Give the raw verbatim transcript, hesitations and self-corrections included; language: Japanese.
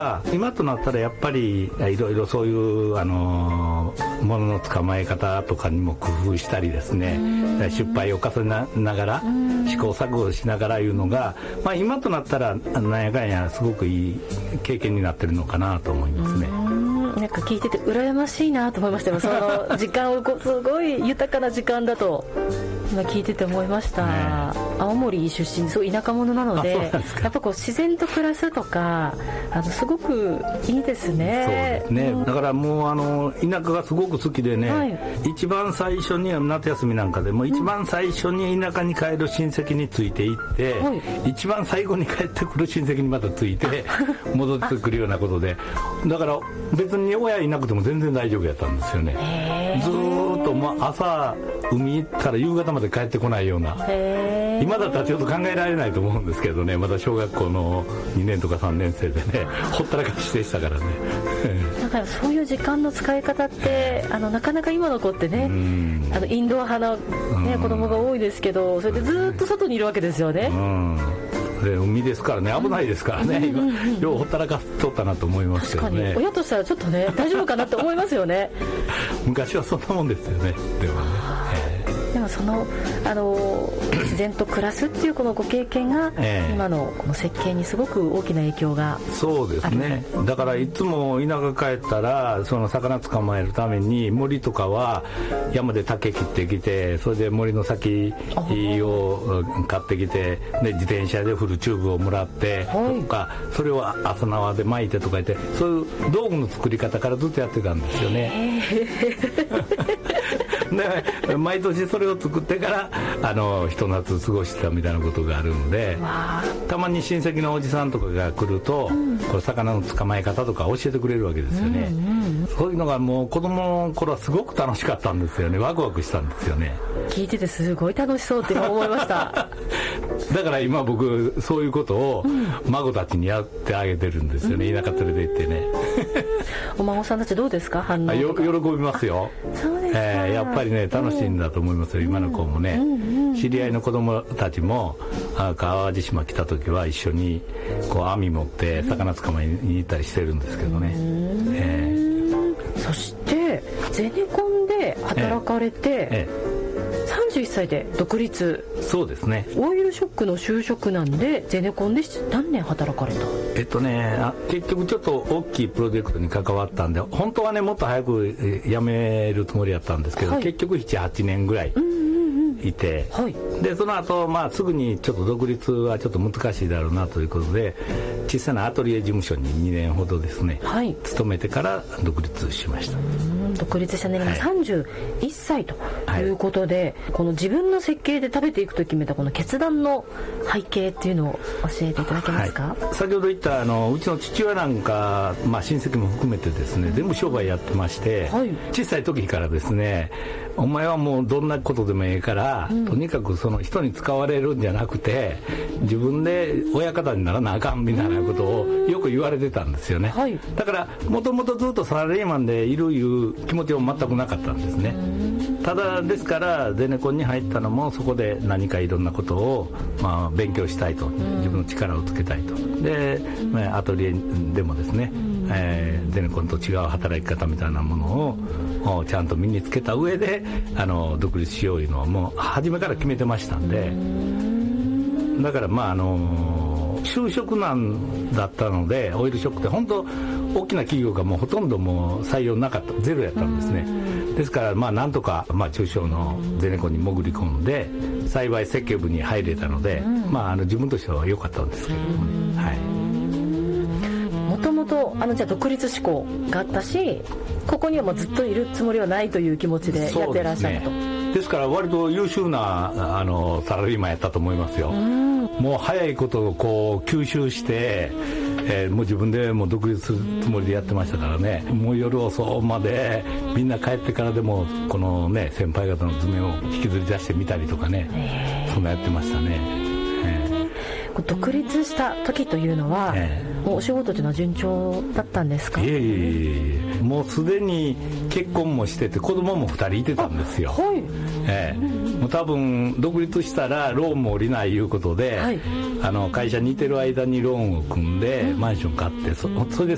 今となったらやっぱりいろいろそういうあのものの捕まえ方とかにも工夫したりですね、失敗を重ねながら試行錯誤しながらいうのが、まあ、今となったらなんやかんやすごくいい経験になってるのかなと思いますね。 なんか聞いてて羨ましいなと思いましたよ。その時間をすごい豊かな時間だと今聞いてて思いました、ね、青森出身、そう田舎者なの で, でやっぱこう自然と暮らすとかあのすごくいいですね。 そうですね、だからもうあの田舎がすごく好きでね、はい、一番最初に夏休みなんかでも一番最初に田舎に帰る親戚についていって、うん、一番最後に帰ってくる親戚にまたついて戻ってくるようなことで、だから別に親いなくても全然大丈夫やったんですよね。ずーっとまあ朝海行ったら夕方まで帰ってこないような、今だったらちょっと考えられないと思うんですけどね、まだ小学校のにねんとかさんねん生でね、ほったらかしでしたからね。 だからそういう時間の使い方ってあのなかなか今の子ってね、あのインドア派な、ね、子供が多いですけど、それでずっと外にいるわけですよね。 うんで海ですからね、危ないですからね、うんうんうん、ようほったらかしとったなと思いますけどね。 確かに親としたらちょっとね大丈夫かなって思いますよね。 昔はそんなもんですよね。でもね、 でもその、あの自然と暮らすっていうこのご経験が、えー、今のこの設計にすごく大きな影響がある。 そうですね、だからいつも田舎帰ったらその魚捕まえるために森とかは山で竹切ってきて、それで森の先を買ってきて、で自転車でフルチューブをもらってとか、それを朝縄で巻いてとか言って、そういう道具の作り方からずっとやってたんですよね。で毎年それを作ってからあのひと夏過ごしてたみたいなことがあるので、たまに親戚のおじさんとかが来ると、うん、これ魚の捕まえ方とか教えてくれるわけですよね、うんうん、そういうのがもう子供の頃はすごく楽しかったんですよね。ワクワクしたんですよね。 聞いててすごい楽しそうって思いました。 だから今僕そういうことを孫たちにやってあげてるんですよね、うん、田舎連れて行ってね。 お孫さんたちどうですか、反応とか。 喜びますよ。 そうですか、 えー、やっぱりね楽しいんだと思いますよ、うん、今の子もね、うんうんうん、知り合いの子供たちもあ淡路島来た時は一緒にこう網持って魚捕まえに行ったりしてるんですけどね、うんえー、そしてゼネコンで働かれて、えーえーさんじゅういっさいで独立。 そうですね。 オイルショックの就職なんでゼネコンで何年働かれた？ えっとねあ結局ちょっと大きいプロジェクトに関わったんで、本当はねもっと早く辞めるつもりだったんですけど、はい、結局ななはちねんぐらいいて、はい、でその後、まあすぐにちょっと独立はちょっと難しいだろうなということで、小さなアトリエ事務所ににねんほどですね、はい、勤めてから独立しました。 独立した年齢がさんじゅういっさいということで、はい、この自分の設計で食べていくと決めたこの決断の背景っていうのを教えていただけますか？ はい、先ほど言ったあのうちの父親なんか、まあ、親戚も含めてですね、全部商売やってまして、はい、小さい時からですね、お前はもうどんなことでもいいから、うん、とにかくその人に使われるんじゃなくて自分で親方にならなあかんみたいなことをよく言われてたんですよね、はい、だからもともとずっとサラリーマンでいるいう気持ちは全くなかったんですね。ただですからゼネコンに入ったのもそこで何かいろんなことを、まあ、勉強したいと、自分の力をつけたいと。で、まあ、アトリエでもですね、えー、ゼネコンと違う働き方みたいなものをちゃんと身につけた上であの独立しよういうのはもう初めから決めてましたんで、だからまああの就職難だったので、オイルショックって本当大きな企業がもうほとんどもう採用なかった、ゼロやったんですね。ですからまあなんとか、まあ、中小のゼネコンに潜り込んで幸い設計部に入れたので、まあ、あの自分としては良かったんですけどもね、はい、 もともとあのじゃあ独立志向があったし、ここにはもうずっといるつもりはないという気持ちでやってらっしゃると。 ですから割と優秀なあのサラリーマンやったと思いますよ。もう早いことをこう吸収して、えー、もう自分でもう独立するつもりでやってましたからね。もう夜遅までみんな帰ってからでもこのね先輩方の図面を引きずり出してみたりとかね、そんなやってましたね。 独立した時というのは、えー、もうお仕事というのは順調だったんですか？ いえいえいえ、もうすでに結婚もしてて子供もふたりいてたんですよ。はい、えー、もう多分独立したらローンも下りないいうことで、はい、あの会社にいてる間にローンを組んでマンション買って、そ, それで